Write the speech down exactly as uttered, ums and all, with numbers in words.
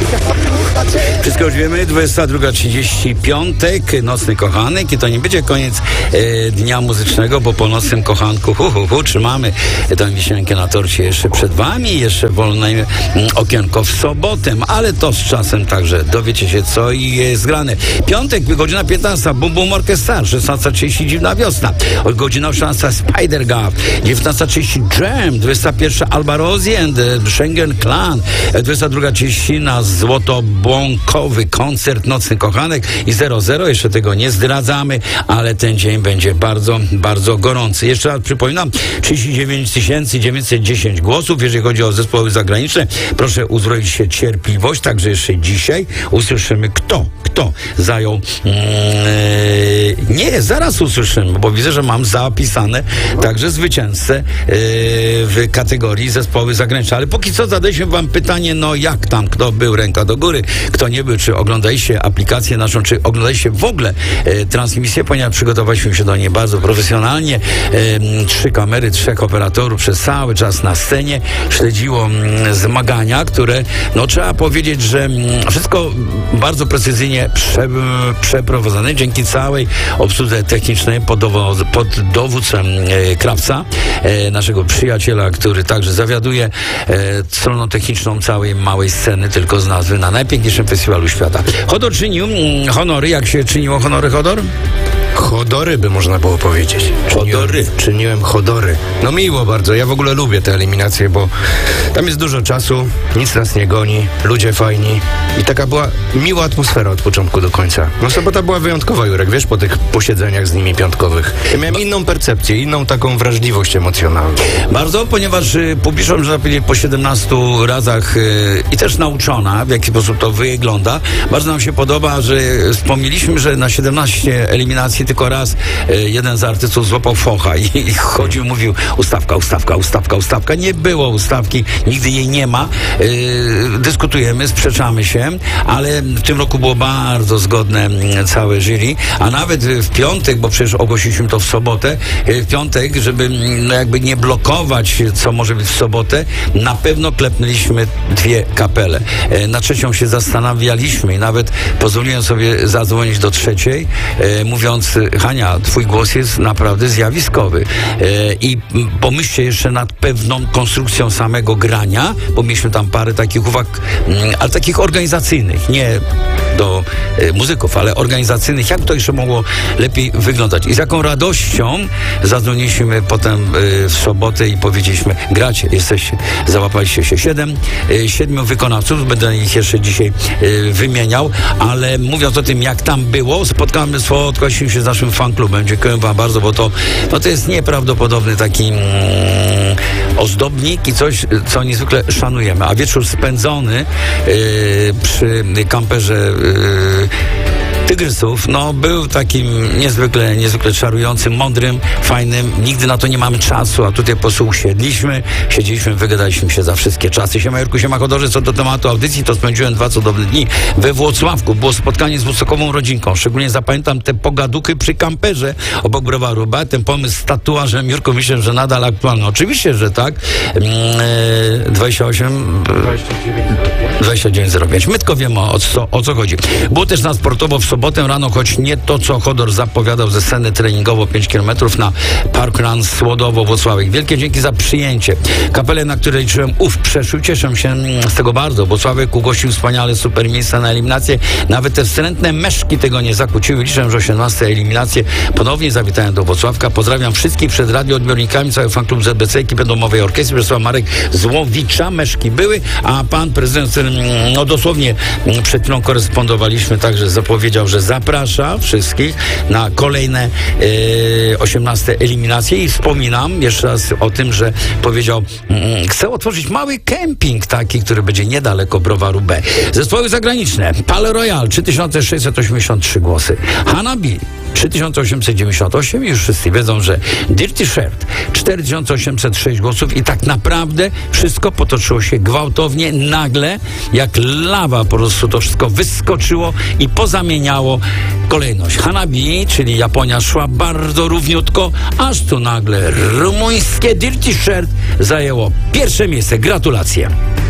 Wszystko już wiemy, dwudziesta druga trzydzieści, piątek, nocny kochanek i to nie będzie koniec e, dnia muzycznego, bo po nocnym kochanku hu, hu, hu, trzymamy tę wisienkę na torcie jeszcze przed wami, jeszcze wolne mm, okienko w sobotę, ale to z czasem także dowiecie się, co jest grane. Piątek, godzina piętnasta, Bum Bum Orchestra, szesnasta trzydzieści, Dziwna Wiosna, godzina osiemnasta, Spider-Gap, dziewiętnasta trzydzieści, Jam, dwudziesta pierwsza, Alba Rosie and the Schengen Clan, dwudziesta druga trzydzieści na Złotobłąkowy koncert Nocny Kochanek i zero zero, jeszcze tego nie zdradzamy, ale ten dzień będzie bardzo, bardzo gorący. Jeszcze raz przypominam, trzydzieści dziewięć tysięcy dziewięćset dziesięć głosów, jeżeli chodzi o zespoły zagraniczne. Proszę uzbroić się cierpliwość, także jeszcze dzisiaj usłyszymy, kto, kto zajął yy, nie, zaraz usłyszymy, bo widzę, że mam zapisane także zwycięzcę yy, w kategorii zespoły zagraniczne, ale póki co zadaliśmy wam pytanie, no jak tam, kto był, ręka do góry, kto nie był, czy oglądaliście aplikację naszą, czy oglądaliście w ogóle e, transmisję, ponieważ przygotowaliśmy się do niej bardzo profesjonalnie. E, trzy kamery, trzech operatorów przez cały czas na scenie śledziło m, zmagania, które, no trzeba powiedzieć, że m, wszystko bardzo precyzyjnie prze, przeprowadzone dzięki całej obsłudze technicznej pod, dowo, pod dowództwem e, Krawca, e, naszego przyjaciela, który także zawiaduje e, stroną techniczną całej małej sceny, tylko z nazwy, na najpiękniejszym festiwalu świata. Hodor czynił mm, honory. Jak się czyniło honory, Hodor? Hodory by można było powiedzieć. Czyniłem, Hodory. Czyniłem hodory. No miło bardzo. Ja w ogóle lubię te eliminacje, bo tam jest dużo czasu, nic nas nie goni, ludzie fajni i taka była miła atmosfera od początku do końca. No sobota była wyjątkowa, Jurek, wiesz, po tych posiedzeniach z nimi piątkowych. Ja miałem inną percepcję, inną taką wrażliwość emocjonalną. Bardzo, ponieważ y, publiczność, że powiedzieć, po siedemnastu razach y, i też nauczona, w jaki sposób to wygląda. Bardzo nam się podoba, że wspomnieliśmy, że na siedemnaście eliminacji tylko raz y, jeden z artystów złapał focha i, i chodził, mówił ustawka, ustawka, ustawka, ustawka. Nie było ustawki, nigdy jej nie ma. Y, dyskutujemy, sprzeczamy się, ale w tym roku było bardzo zgodne y, całe jury, a nawet y, w piątek, bo przecież ogłosiliśmy to w sobotę, y, w piątek, żeby y, no jakby nie blokować, co może być w sobotę, na pewno klepnęliśmy dwie kapele. Y, na trzecią się zastanawialiśmy i nawet pozwoliłem sobie zadzwonić do trzeciej, y, mówiąc, Hania, twój głos jest naprawdę zjawiskowy. E, I pomyślcie jeszcze nad pewną konstrukcją samego grania, bo mieliśmy tam parę takich uwag, m, ale takich organizacyjnych, nie do e, muzyków, ale organizacyjnych, jak to jeszcze mogło lepiej wyglądać. I z jaką radością zadzwoniliśmy potem e, w sobotę i powiedzieliśmy, gracie, jesteście, załapaliście się. Siedem, e, siedmiu wykonawców, będę ich jeszcze dzisiaj e, wymieniał, ale mówiąc o tym, jak tam było, spotkamy, spotkaliśmy się z naszym fanklubem. Dziękuję wam bardzo, bo to, no to jest nieprawdopodobny taki mm, ozdobnik i coś, co niezwykle szanujemy. A wieczór spędzony yy, przy kamperze yy, Tygrysów, no był takim niezwykle, niezwykle czarującym, mądrym, fajnym. Nigdy na to nie mamy czasu, a tutaj po prostu usiedliśmy, siedzieliśmy, wygadaliśmy się za wszystkie czasy. Siema Jurku, siema Hodorze, co do tematu audycji, to spędziłem dwa cudowne dni we Włocławku. Było spotkanie z wysokową rodzinką. Szczególnie zapamiętam te pogaduchy przy kamperze obok browaru. Ba, ten pomysł z tatuażem, Jurku, myślę, że nadal aktualny. Oczywiście, że tak. Eee, dwadzieścia osiem... dwadzieścia dziewięć zero pięć. My tylko wiemy, o co, o co chodzi. Było też na sportowo w sobotę rano, choć nie to, co Hodor zapowiadał ze sceny treningowo pięć kilometrów na Park Run Słodowo Włocławek. Wielkie dzięki za przyjęcie. Kapelę, na której liczyłem, uf, przeszły. Cieszę się z tego bardzo. Włocławek ugościł wspaniale, super miejsce na eliminację. Nawet te wstrętne meszki tego nie zakłóciły. Liczę, że osiemnaste eliminacje ponownie zawitają do Włocławka. Pozdrawiam wszystkich przed radioodbiornikami, cały fanklub Z B C, ekipę domowej orkiestry. Przesłał Marek Złowicza. Meszki były, a pan prezydent, no dosłownie przed chwilą korespondowaliśmy, także zapowiedział, że zaprasza wszystkich na kolejne e, osiemnaste eliminacje i wspominam jeszcze raz o tym, że powiedział, mm, chcę otworzyć mały kemping taki, który będzie niedaleko browaru B. Zespoły zagraniczne. Pale Royal trzy tysiące sześćset osiemdziesiąt trzy głosy. Hanabi trzy tysiące osiemset dziewięćdziesiąt osiem i już wszyscy wiedzą, że Dirty Shirt cztery tysiące osiemset sześć głosów i tak naprawdę wszystko potoczyło się gwałtownie, nagle, jak lawa po prostu to wszystko wyskoczyło i pozamieniało kolejność. Hanabi, czyli Japonia, szła bardzo równiutko, aż tu nagle rumuńskie Dirty Shirt zajęło pierwsze miejsce. Gratulacje.